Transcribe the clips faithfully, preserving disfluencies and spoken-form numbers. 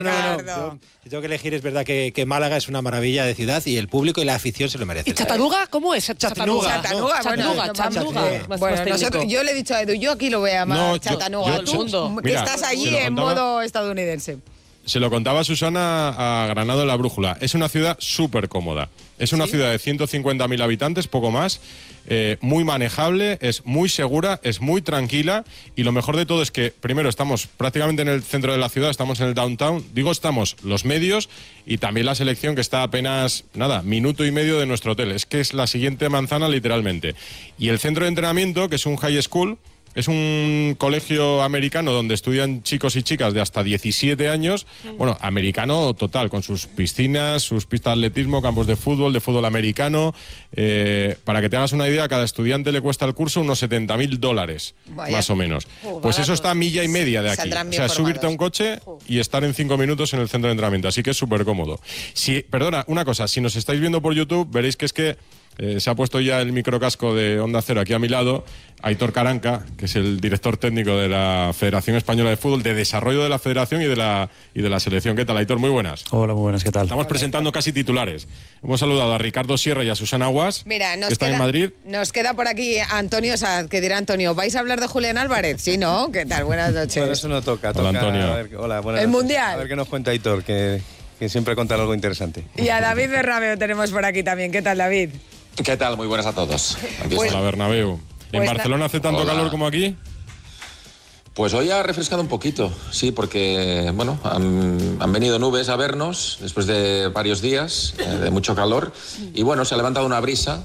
No, no, no. Si tengo que elegir, es verdad que, que Málaga es una maravilla de ciudad y el público y la afición se lo merecen. ¿Y Chatanuga? ¿Cómo es? Chatanuga. Chatanuga, no, bueno, Chattanooga, no, Chattanooga. bueno, Más- bueno, más nosotros, técnico. yo le he dicho a Edu, yo aquí lo voy a llamar No, yo- Chattanooga. yo- Tú, todo el mundo. que Mira, estás se allí lo en contaba- modo estadounidense. Se lo contaba Susana a Granado en La Brújula. Es una ciudad súper cómoda. Es una ¿Sí? ciudad de ciento cincuenta mil habitantes, poco más. Eh, muy manejable, es muy segura, es muy tranquila. Y lo mejor de todo es que, primero, estamos prácticamente en el centro de la ciudad, estamos en el downtown. Digo, estamos los medios y también la selección, que está apenas, nada, minuto y medio de nuestro hotel. Es que es la siguiente manzana, literalmente. Y el centro de entrenamiento, que es un high school. Es un colegio americano donde estudian chicos y chicas de hasta diecisiete años, bueno, americano total, con sus piscinas, sus pistas de atletismo, campos de fútbol, de fútbol americano. Eh, para que te hagas una idea, a cada estudiante le cuesta el curso unos setenta mil dólares, Vaya. más o menos. Oh, pues eso barato. está a milla y media de aquí. Saldrán O bien sea, subirte a un formados. coche y estar en cinco minutos en el centro de entrenamiento, así que es súper cómodo. Si, perdona, una cosa, si nos estáis viendo por YouTube, veréis que es que Eh, se ha puesto ya el microcasco de Onda Cero aquí a mi lado, Aitor Caranca, que es el director técnico de la Federación Española de Fútbol, de desarrollo de la Federación y de la, y de la selección. ¿Qué tal, Aitor? Muy buenas. Hola, muy buenas, ¿qué tal? Estamos presentando casi titulares. Hemos saludado a Ricardo Sierra y a Susana Guas, Mira, nos que están queda, en Madrid. nos queda por aquí Antonio Saz, que dirá Antonio, ¿vais a hablar de Julián Álvarez? Sí, ¿no? ¿Qué tal? Buenas noches. Bueno, eso no toca. Hola, toca Antonio. a ver, hola, buenas El noches. Mundial. A ver qué nos cuenta Aitor, que, que siempre cuenta algo interesante. Y a David Berrameo tenemos por aquí también. ¿Qué tal, David? ¿Qué tal? Muy buenas a todos. Aquí Pues- estamos. Hola, Bernabéu. ¿En pues Barcelona hace tanto Hola. calor como aquí? Pues hoy ha refrescado un poquito, sí, porque bueno, han, han venido nubes a vernos después de varios días eh, de mucho calor y bueno, se ha levantado una brisa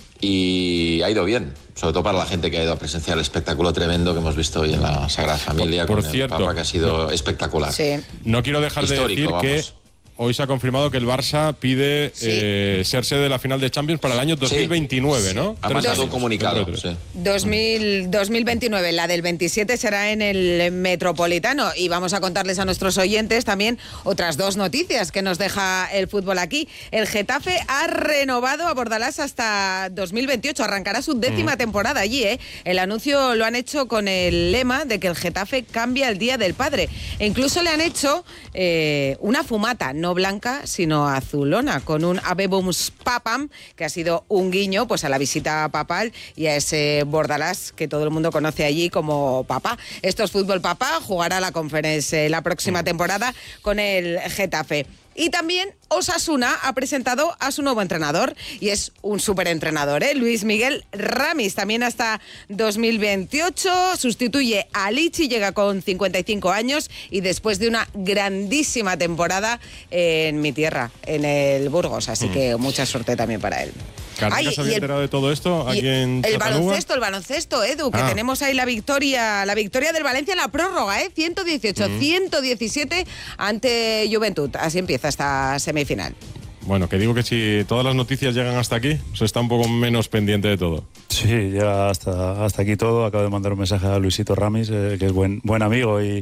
y ha ido bien, sobre todo para la gente que ha ido a presenciar el espectáculo tremendo que hemos visto hoy en la Sagrada Familia Por- por con cierto, el Papa, que ha sido espectacular. Sí. No quiero dejar de Histórico, decir vamos. que hoy se ha confirmado que el Barça pide Sí. eh, ser sede de la final de Champions para el año dos mil veintinueve, ¿no? Ha Tres mandado un años, comunicado, dentro de tres. sí. dos mil, dos mil veintinueve, la del veintisiete será en el Metropolitano y vamos a contarles a nuestros oyentes también otras dos noticias que nos deja el fútbol aquí. El Getafe ha renovado a Bordalás hasta dos mil veintiocho, arrancará su décima temporada allí, ¿eh? El anuncio lo han hecho con el lema de que el Getafe cambia el Día del Padre e incluso le han hecho eh, una fumata, no blanca, sino azulona, con un Habebums Papam, que ha sido un guiño pues a la visita papal y a ese Bordalás que todo el mundo conoce allí como papá. Esto es Fútbol Papá, jugará la Conference eh, la próxima temporada con el Getafe. Y también Osasuna ha presentado a su nuevo entrenador y es un superentrenador, ¿eh? Luis Miguel Ramis, también hasta dos mil veintiocho, sustituye a Lichi, llega con cincuenta y cinco años y después de una grandísima temporada en mi tierra, en el Burgos, así que mucha suerte también para él. ¿Caracas Ay, se había y el- enterado de todo esto Y aquí en el Chattanooga? baloncesto, el baloncesto, Edu, que Ah. tenemos ahí la victoria, la victoria del Valencia en la prórroga, ¿eh? ciento dieciocho, ciento diecisiete ante Juventud. Así empieza esta semifinal. Bueno, que digo que si todas las noticias llegan hasta aquí, se está un poco menos pendiente de todo. Sí, llega hasta, hasta aquí todo. Acabo de mandar un mensaje a Luisito Ramis, eh, que es buen, buen amigo y,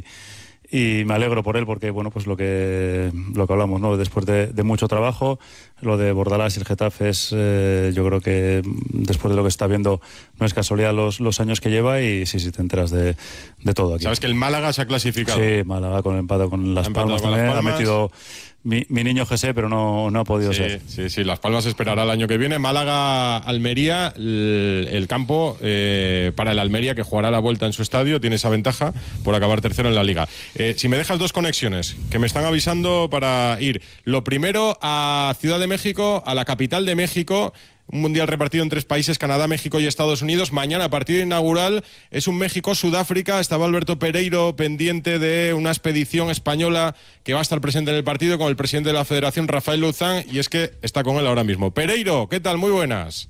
y me alegro por él porque, bueno, pues lo que, lo que hablamos, ¿no? Después de, de mucho trabajo, lo de Bordalás y el Getafe es, eh, yo creo que después de lo que se está viendo, no es casualidad los, los años que lleva y sí, sí te enteras de, de todo aquí. ¿Sabes que el Málaga se ha clasificado? Sí, Málaga con el empate con Las Ha empatado Palmas con Las también. Palmas. Ha metido mi, mi niño José, pero no, no ha podido Sí, ser. sí, sí, Las Palmas esperará el año que viene. Málaga, Almería, el, el campo eh, para el Almería, que jugará la vuelta en su estadio, tiene esa ventaja por acabar tercero en la Liga. Eh, si me dejas dos conexiones, que me están avisando para ir. Lo primero, a Ciudad de México, a la capital de México. Un mundial repartido en tres países, Canadá, México y Estados Unidos. Mañana, partido inaugural, es un México-Sudáfrica. Estaba Alberto Pereiro pendiente de una expedición española que va a estar presente en el partido con el presidente de la Federación, Rafael Luzán, y es que está con él ahora mismo. Pereiro, ¿qué tal? Muy buenas.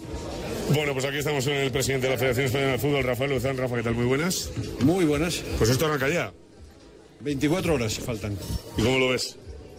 Bueno, pues aquí estamos con el presidente de la Federación Española de Fútbol, Rafael Luzán. Rafa, ¿qué tal? Muy buenas. Muy buenas. Pues esto arranca ya. veinticuatro horas faltan. ¿Y cómo lo ves?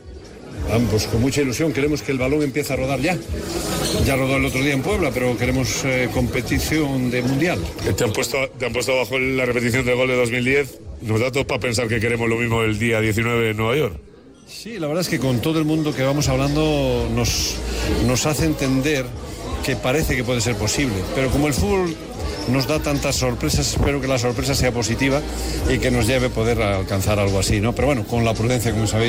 Ambos, con mucha ilusión, queremos que el balón empiece a rodar ya. Ya rodó el otro día en Puebla, pero queremos eh, competición de mundial. Te han puesto, te han puesto bajo la repetición del gol de dos mil diez. Nos da todo para pensar que queremos lo mismo el día diecinueve en Nueva York. Sí, la verdad es que con todo el mundo que vamos hablando nos, nos hace entender que parece que puede ser posible. Pero como el fútbol nos da tantas sorpresas, espero que la sorpresa sea positiva y que nos lleve a poder alcanzar algo así, ¿no? Pero bueno, con la prudencia, como sabéis.